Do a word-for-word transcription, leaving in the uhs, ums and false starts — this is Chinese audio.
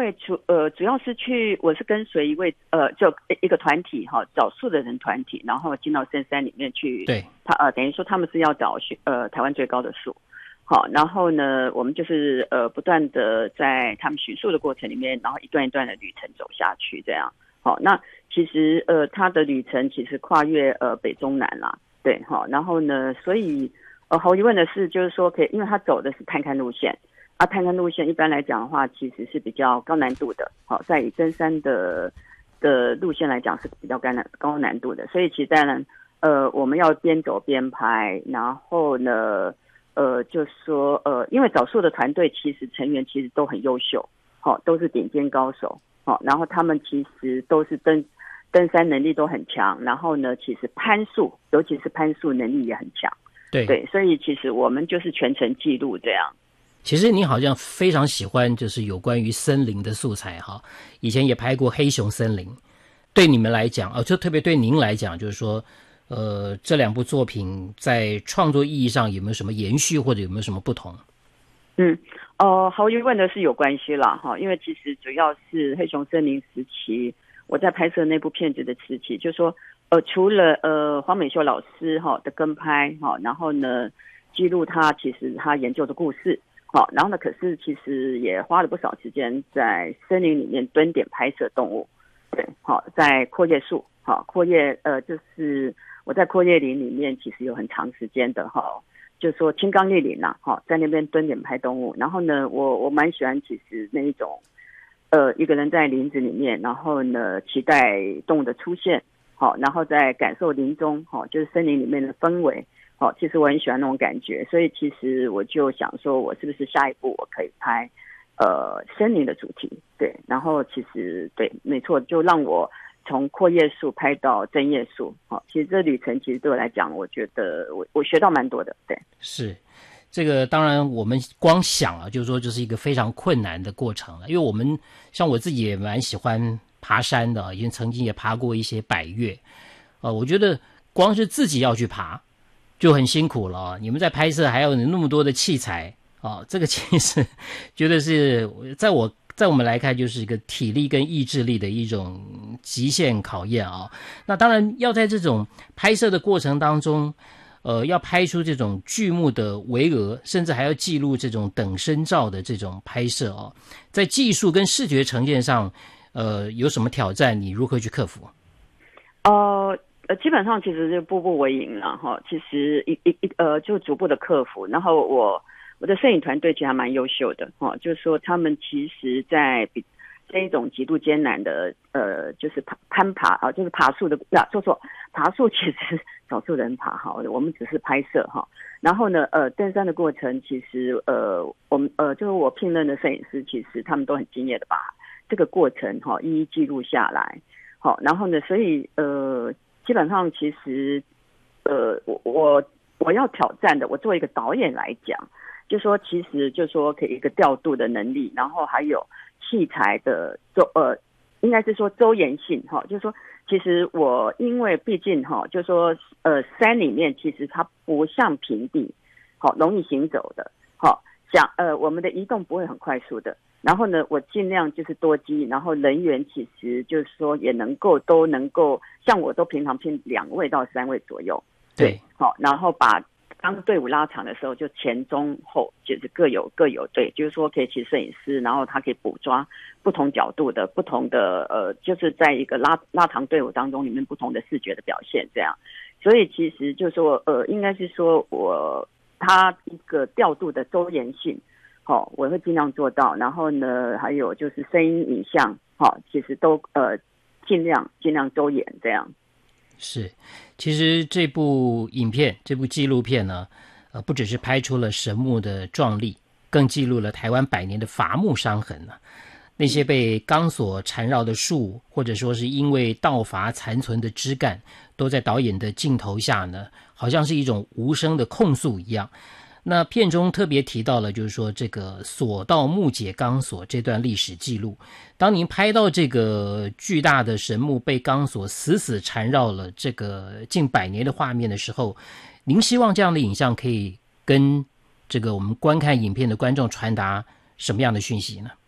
为主呃主要是去，我是跟随一位呃就一个团体哈、哦，找树的人团体，然后进到深山里面去。 对， 他呃等于说他们是要找呃台湾最高的树。好，然后呢，我们就是呃不断的在他们寻树的过程里面，然后一段一段的旅程走下去，这样。好，那其实呃他的旅程其实跨越呃北中南啦，对，好，然后呢，所以呃毫无疑问的是，就是说可以，因为他走的是探勘路线。啊，探勘路线一般来讲的话，其实是比较高难度的。好，在以登山的的路线来讲是比较高难高难度的，所以其实当然，呃，我们要边走边拍，然后呢，呃，就说呃，因为找树的团队其实成员其实都很优秀，好、哦，都是顶尖高手，好、哦，然后他们其实都是登登山能力都很强，然后呢，其实攀树，尤其是攀树能力也很强。 对对，所以其实我们就是全程记录这样。 其实你好像非常喜欢就是有关于森林的素材哈，以前也拍过黑熊森林。对你们来讲，哦，就特别对您来讲，就是说，呃，这两部作品在创作意义上有没有什么延续，或者有没有什么不同？ 嗯，呃，毫无疑问的是有关系啦哈，因为其实主要是黑熊森林时期，我在拍摄那部片子的时期，就是说，呃，除了呃黄美秀老师哈的跟拍哈，然后呢记录他其实他研究的故事。好，然后呢？可是其实也花了不少时间在森林里面蹲点拍摄动物。对，好，在阔叶树，好，阔叶呃，就是我在阔叶林里面，其实有很长时间的哈，就是说青冈绿林呐，哈，在那边蹲点拍动物。然后呢，我我蛮喜欢其实那一种，呃，一个人在林子里面，然后呢，期待动物的出现，好，然后再感受林中，好，就是森林里面的氛围。哦，其实我很喜欢那种感觉，所以其实我就想说，我是不是下一步我可以拍，呃，森林的主题？对，然后其实对，没错，就让我从阔叶树拍到针叶树。好、哦，其实这旅程其实对我来讲，我觉得我我学到蛮多的。对， 是这个，当然我们光想啊，就是说这是一个非常困难的过程了，因为我们像我自己也蛮喜欢爬山的，因为曾经也爬过一些百岳，呃，我觉得光是自己要去爬。就很辛苦了，你们在拍摄还有那么多的器材啊、哦，这个其实觉得是在我在我们来看就是一个体力跟意志力的一种极限考验啊。那当然要在这种拍摄的过程当中，呃，要拍出这种巨幕的巍峨，甚至还要记录这种等身照的这种拍摄哦，在技术跟视觉呈现上，呃，有什么挑战？你如何去克服？ 呃。呃，基本上其实就步步为营了哈。其实一一一呃，就逐步的克服。然后我我的摄影团队其实还蛮优秀的哈，就是说他们其实在比这一种极度艰难的呃，就是攀攀爬啊，就是爬树的啊，说错，爬树其实少数人爬哈，我们只是拍摄哈。然后呢，呃，登山的过程其实呃，我们呃，就是我聘任的摄影师，其实他们都很敬业的把这个过程哈一一记录下来。好，然后呢，所以呃。基本上，其实，呃，我我我要挑战的，我作为一个导演来讲，就说其实就说可以一个调度的能力，然后还有器材的周呃，应该是说周延性哈，就是说，其实我因为毕竟哈，就说呃山里面其实它不像平地，好容易行走的，好想呃我们的移动不会很快速的。然后呢，我尽量就是多机，然后人员其实就是说也能够都能够，像我都平常聘两位到三位左右，对，好，然后把当队伍拉长的时候，就前中后就是各有各有对，就是说可以请摄影师，然后他可以捕捉不同角度的不同的呃，就是在一个拉拉长队伍当中里面不同的视觉的表现这样，所以其实就是说呃，应该是说我他一个调度的周延性。好、哦，我会尽量做到。然后呢，还有就是声音、影像，好、哦，其实都呃尽量尽量周延这样。 是，其实这部影片、这部纪录片呢，呃，不只是拍出了神木的壮丽，更记录了台湾百年的伐木伤痕呢、啊。那些被钢索缠绕的树，或者说是因为盗伐残存的枝干，都在导演的镜头下呢，好像是一种无声的控诉一样。那片中特别提到了，就是说这个索道木解钢索这段历史记录。当您拍到这个巨大的神木被钢索死死缠绕了这个近百年的画面的时候，您希望这样的影像可以跟这个我们观看影片的观众传达什么样的讯息呢？